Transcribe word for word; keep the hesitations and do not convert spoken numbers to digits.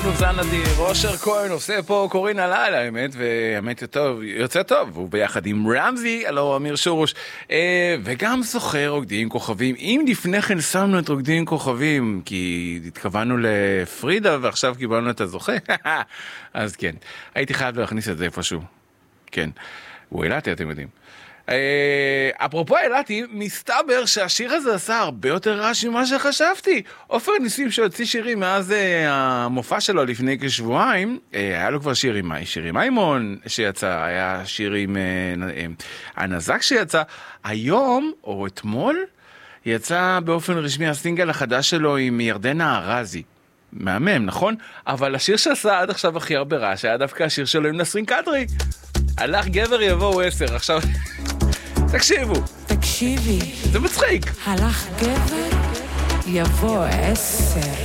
נובזן אדיר, אושר כהן עושה פה קורין הלילה, האמת, והאמת טוב, יוצא טוב, הוא ביחד עם רמזי, הלו אמיר שורוש, אה, וגם זוכר רוקדים כוכבים. אם לפני כן שמנו את רוקדים כוכבים, כי התכוונו לפרידה, ועכשיו קיבלנו את הזוכה, אז כן, הייתי חייב להכניס את זה איפשהו, כן, הוא אילתי, אתם יודעים. אפרופו אילתי, מסתבר שהשיר הזה עשה הרבה יותר רעש ממה שחשבתי. עופר ניסים שהוציא שירים מאז המופע שלו לפני כשבועיים, היה לו כבר שיר עם שיר עם איימון שיצא, היה שיר עם הנזק שיצא. היום או אתמול יצא באופן רשמי הסינגל החדש שלו עם ירדנה ארזי. מהמם, נכון? אבל השיר שעשה עד עכשיו הכי הרבה רעש היה דווקא השיר שלו עם נסרין קדרי. הלך גבר יבואו עשר. עכשיו תקשיבו, תקשיבי, זה מצחיק. הלך גבר יבוא עשר.